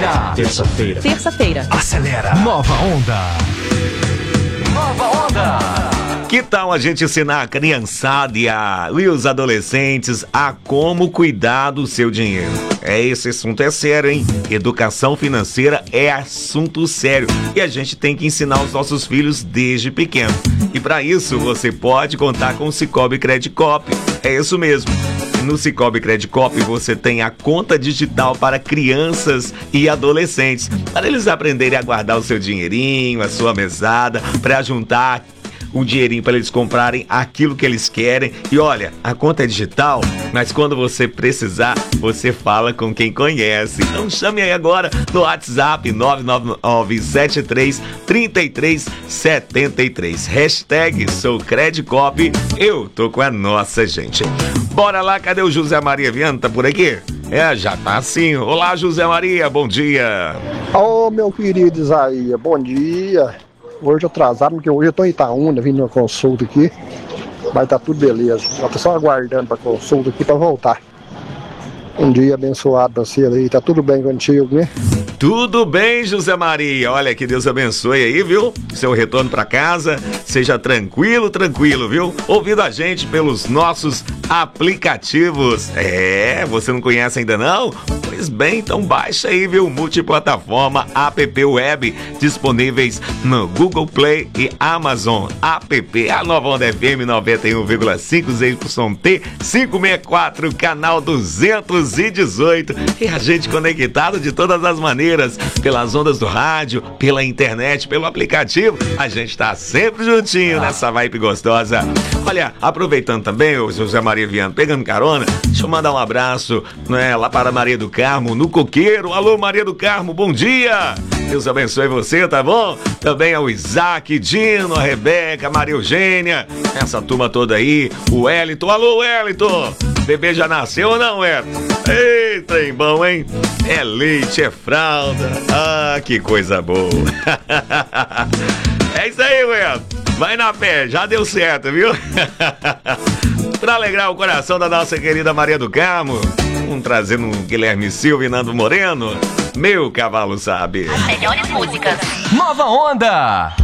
Terça-feira. Terça-feira. Acelera. Nova Onda. Nova Onda. Que tal a gente ensinar a criançada e os adolescentes a como cuidar do seu dinheiro? Esse assunto é sério, hein? Educação financeira é assunto sério e a gente tem que ensinar os nossos filhos desde pequeno. E para isso você pode contar com o Sicoob Credicop. É isso mesmo. No Sicoob Credicop você tem a conta digital para crianças e adolescentes, para eles aprenderem a guardar o seu dinheirinho, a sua mesada, para juntar um dinheirinho para eles comprarem aquilo que eles querem. E olha, a conta é digital, mas quando você precisar, você fala com quem conhece. Então chame aí agora no WhatsApp 999733373. Hashtag sou Credicop, eu tô com a nossa gente. Bora lá, cadê o José Maria Viana? Tá por aqui? Já tá assim. Olá, José Maria, bom dia. Ô, meu querido Isaías, bom dia. Hoje atrasado, porque hoje eu tô em Itaúna, vindo numa consulta aqui. Mas tá tudo beleza. Eu tô só aguardando pra consulta aqui pra voltar. Um dia abençoado pra você aí. Tá tudo bem contigo, né? Tudo bem, José Maria. Olha, que Deus abençoe aí, viu? Seu retorno pra casa. Seja tranquilo, viu? Ouvindo a gente pelos nossos aplicativos. Você não conhece ainda não? Pois bem, então baixa aí, viu? Multiplataforma app web disponíveis no Google Play e Amazon. App, a Nova Onda FM 91,5 ZYT 564, canal 218. E a gente conectado de todas as maneiras, pelas ondas do rádio, pela internet, pelo aplicativo. A gente tá sempre juntinho nessa vibe gostosa. Olha, aproveitando também, o José Maria Viana, pegando carona, deixa eu mandar um abraço, lá para Maria do Carmo, no Coqueiro. Alô, Maria do Carmo, bom dia! Deus abençoe você, tá bom? Também ao Isaac, Dino, a Rebeca, a Maria Eugênia, essa turma toda aí, o Wellington. Alô, Wellington! Bebê já nasceu ou não, Wellington? Eita, trem bom, hein? É leite, é fralda. Ah, que coisa boa! É isso aí, Wellington. Vai na fé, já deu certo, viu? Pra alegrar o coração da nossa querida Maria do Carmo, vamos trazendo um Guilherme Silva e Nando Moreno. Meu cavalo sabe. As melhores músicas. Nova Onda.